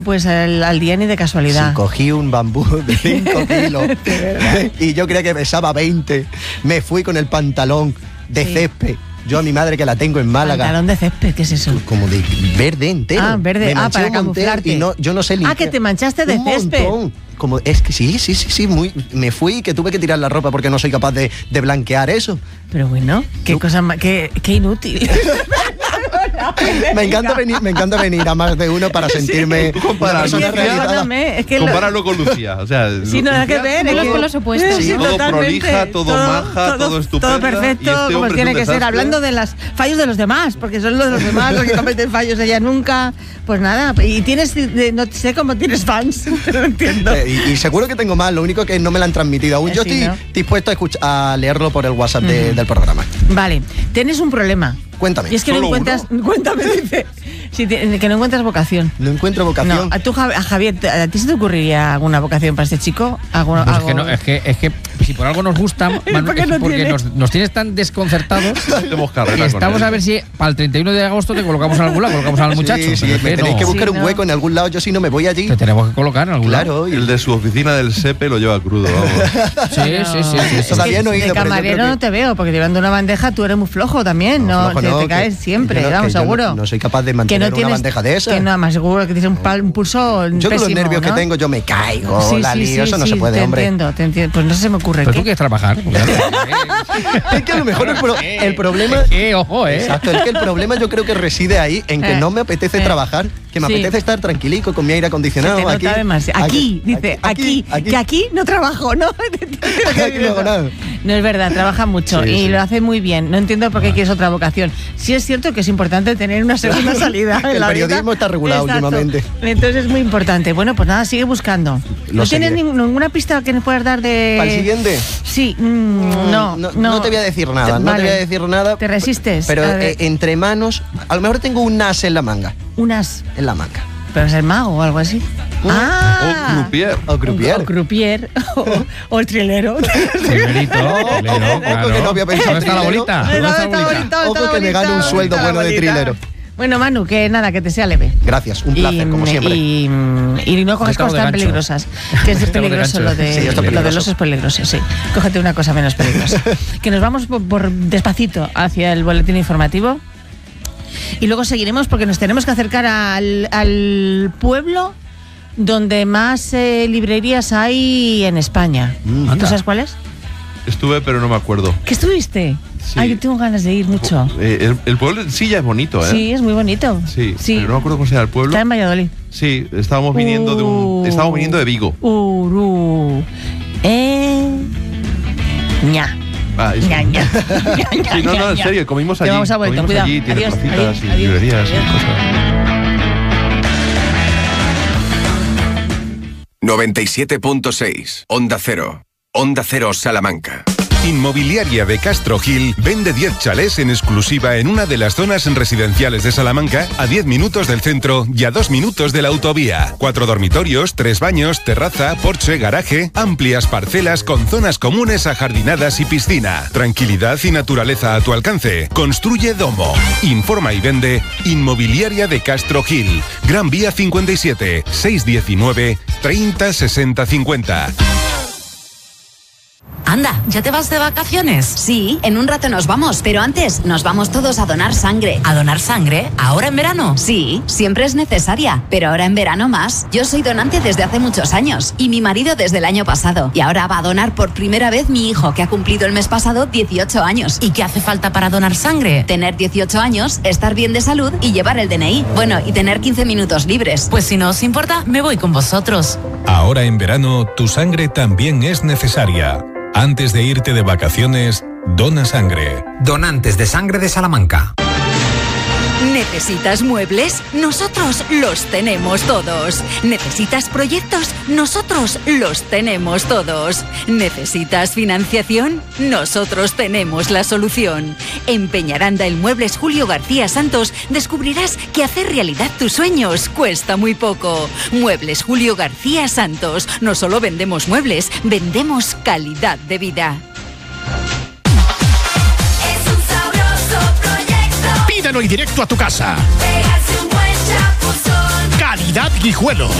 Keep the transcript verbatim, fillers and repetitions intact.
Pues al, al día ni de casualidad. Sí, cogí un bambú de cinco kilos y yo creía que pesaba veinte. Me fui con el pantalón de sí. césped. Yo a mi madre, que la tengo en Málaga. ¿Pantalón de césped? ¿Qué es eso? Como de verde entero. Ah, verde. Me Ah, para un montón camuflarte. Y no, yo no sé limpiar. Ah, que te manchaste de un césped. Montón. Como, es que sí, sí, sí, sí, muy, me fui y que tuve que tirar la ropa porque no soy capaz de, de blanquear eso. Pero bueno, qué ¿Tú? cosa más, qué, qué inútil. me encanta venir, me encanta venir a más de uno para sentirme una persona realizada. Es que compáralo lo... con Lucía, o sea, sí, no, nada que ver, es que los opuestos. Sí, sí, todo totalmente. prolija, todo, todo maja, todo, todo estupendo. Todo perfecto, este como tiene que ser, hablando de los fallos de los demás, porque son los de los demás los que cometen fallos, ella nunca. Pues nada, y tienes, no sé cómo tienes fans, pero no entiendo. Eh, y, y seguro que tengo más, lo único que no me lo han transmitido aún. Yo sí, estoy ¿no? dispuesto a, escuchar, a leerlo por el WhatsApp de, uh-huh. del programa. Vale, tienes un problema. Cuéntame. Y es que no encuentras, uno? cuéntame, dice, si te, que no encuentras vocación. No encuentro vocación. No, a, tú, a Javier, ¿a ti se te ocurriría alguna vocación para este chico? ¿Alguna, pues algo? Es, que no, es, que, es que si por algo nos gusta, Manu, ¿Por qué es no porque tiene? nos, nos tienes tan desconcertados que estamos a ver si para el treinta y uno de agosto te colocamos en algún lado, colocamos al muchacho. Sí, sí, me tenéis no. que buscar sí, un hueco no. en algún lado, yo si no me voy allí. Te tenemos que colocar en algún claro, lado. Y el de su oficina del SEPE lo lleva crudo, vamos. Sí, sí, sí, sí, sí. Todavía no he ido, de camarero que... no te veo, porque llevando una bandeja tú eres muy flojo también, no, no, flojo, te, no te caes que, siempre, no, vamos, seguro. No, no soy capaz de mantener no tienes, una bandeja de esa. Que no, más seguro que tienes un, pal, un pulso yo pésimo, con los nervios ¿no? que tengo yo me caigo, sí, la sí, lío, sí, eso no sí, se puede, te hombre. Entiendo, te entiendo, pues no se me ocurre. Pero ¿qué? tú quieres trabajar. Es que a lo mejor el, pro, el problema... ¿Qué? Ojo, ¿eh? Exacto, es que el problema yo creo que reside ahí, en que eh, no me apetece eh, trabajar, que me sí. apetece estar tranquilico con mi aire acondicionado. Se te aquí, nota aquí, aquí, dice, aquí, aquí, aquí, que aquí no trabajo, ¿no? Aquí no hago nada. No es verdad, trabaja mucho sí, y sí. lo hace muy bien. No entiendo por qué quieres otra vocación. Sí es cierto que es importante tener una segunda salida. En el la periodismo vida. está regulado Exacto. últimamente. Entonces es muy importante. Bueno, pues nada, sigue buscando. Lo ¿No tienes ninguna pista que nos puedas dar de...? ¿Para el siguiente? Sí, mm, no, no, no. No te voy a decir nada, vale. no te voy a decir nada. ¿Te resistes? Pero eh, entre manos, a lo mejor tengo un as en la manga. ¿Un as? En la manga. ¿Pero es el mago o algo así? ¿Mm? Ah, o croupier. O croupier. O, o, croupier, o, o el trilero. Trilerito, trilero, claro. Ojo que no había pensado. ¿Dónde está la bolita? ¿Dónde está la bolita? Ojo que me gane un sueldo bueno de trilero. Bueno, Manu, que nada, que te sea leve. Gracias, un placer, y, como siempre. Y, y no coges cosas tan peligrosas. Que es peligroso lo de, sí, lo de los es peligroso, sí. Cógete una cosa menos peligrosa. Que nos vamos por, por despacito hacia el boletín informativo. Y luego seguiremos porque nos tenemos que acercar al, al pueblo donde más eh, librerías hay en España. Mm, ¿Tú sabes cuál es? Estuve, pero no me acuerdo. ¿Qué estuviste? Sí. Ay, yo tengo ganas de ir mucho. Eh, el, el pueblo en sí ya es bonito, ¿eh? Sí, es muy bonito. Sí, sí. Pero no me acuerdo cómo se llama el pueblo. Está en Valladolid. Sí, estábamos viniendo uh, de un... Estábamos viniendo de Vigo. Uru. Eh... Ña. Ah, eso. Ña, ña. Sí, no, no, en serio, comimos allí. Llevamos a vuelta, comimos cuidado. allí, tiene Adiós, placitas adiós, y adiós, librerías adiós. y cosas. noventa y siete punto seis Onda Cero. Onda Cero Salamanca. Inmobiliaria de Castro Gil vende diez chalés en exclusiva en una de las zonas residenciales de Salamanca, a diez minutos del centro y a dos minutos de la autovía. Cuatro dormitorios, tres baños, terraza, porche, garaje, amplias parcelas con zonas comunes ajardinadas y piscina. Tranquilidad y naturaleza a tu alcance. Construye Domo. Informa y vende Inmobiliaria de Castro Gil. Gran Vía cincuenta y siete, seiscientos diecinueve, treinta sesenta cincuenta. Anda, ¿ya te vas de vacaciones? Sí, en un rato nos vamos, pero antes nos vamos todos a donar sangre. ¿A donar sangre? ¿Ahora en verano? Sí, siempre es necesaria, pero ahora en verano más. Yo soy donante desde hace muchos años y mi marido desde el año pasado. Y ahora va a donar por primera vez mi hijo, que ha cumplido el mes pasado dieciocho años. ¿Y qué hace falta para donar sangre? Tener dieciocho años, estar bien de salud y llevar el D N I. Bueno, y tener quince minutos libres. Pues si no os importa, me voy con vosotros. Ahora en verano, tu sangre también es necesaria. Antes de irte de vacaciones, dona sangre. Donantes de Sangre de Salamanca. ¿Necesitas muebles? Nosotros los tenemos todos. ¿Necesitas proyectos? Nosotros los tenemos todos. ¿Necesitas financiación? Nosotros tenemos la solución. En Peñaranda el Muebles Julio García Santos descubrirás que hacer realidad tus sueños cuesta muy poco. Muebles Julio García Santos. No solo vendemos muebles, vendemos calidad de vida. Pídelo y directo a tu casa. Caliente Navidad Guijuelo.